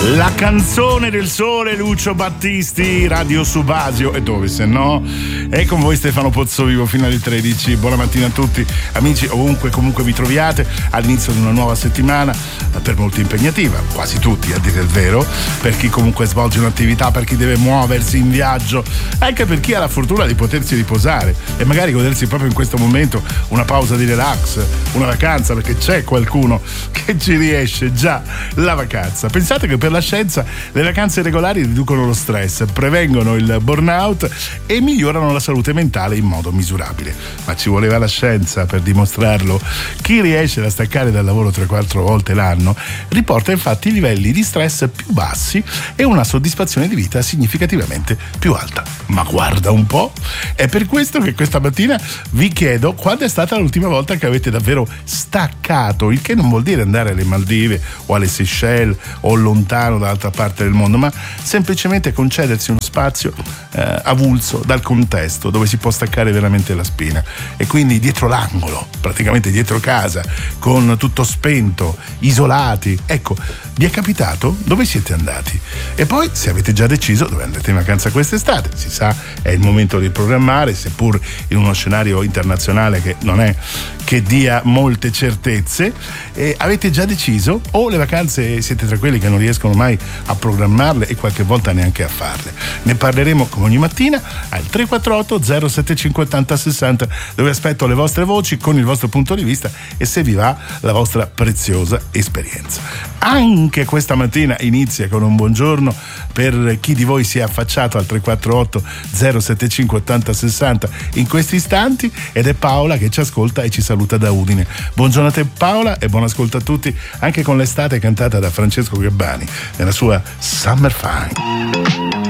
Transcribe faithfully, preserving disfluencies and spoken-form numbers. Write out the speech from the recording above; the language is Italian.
La canzone del sole, Lucio Battisti, Radio Subasio, e dove se no? E con voi Stefano Pozzovivo fino alle tredici. Buona mattina a tutti amici, ovunque comunque vi troviate all'inizio di una nuova settimana, per molti impegnativa, quasi tutti a dire il vero, per chi comunque svolge un'attività, per chi deve muoversi in viaggio, anche per chi ha la fortuna di potersi riposare e magari godersi proprio in questo momento una pausa di relax, una vacanza, perché c'è qualcuno che ci riesce già la vacanza. Pensate che per la scienza le vacanze regolari riducono lo stress, prevengono il burnout e migliorano la salute mentale in modo misurabile. Ma ci voleva la scienza per dimostrarlo. Chi riesce a staccare dal lavoro tre quattro volte l'anno riporta infatti livelli di stress più bassi e una soddisfazione di vita significativamente più alta. Ma guarda un po', è per questo che questa mattina vi chiedo quando è stata l'ultima volta che avete davvero staccato, il che non vuol dire andare alle Maldive o alle Seychelles o lontano dall'altra parte del mondo, ma semplicemente concedersi uno spazio eh, avulso dal contesto, dove si può staccare veramente la spina, e quindi dietro l'angolo, praticamente dietro casa, con tutto spento, isolati. Ecco, vi è capitato? Dove siete andati? E poi, se avete già deciso dove andate in vacanza quest'estate, si sa, è il momento di programmare, seppur in uno scenario internazionale che non è che dia molte certezze. E avete già deciso? O le vacanze siete tra quelli che non riescono mai a programmarle e qualche volta neanche a farle? Ne parleremo come ogni mattina al tre quattro otto zero sette cinque zero sessanta, dove aspetto le vostre voci con il vostro punto di vista e, se vi va, la vostra preziosa esperienza. Anche questa mattina inizia con un buongiorno per chi di voi si è affacciato al tre quattro otto zero sette cinque zero sessanta in questi istanti, ed è Paola che ci ascolta e ci saluta da Udine. Buongiorno a te Paola e buon ascolto a tutti, anche con l'estate cantata da Francesco Gabbani nella sua Summer Fine.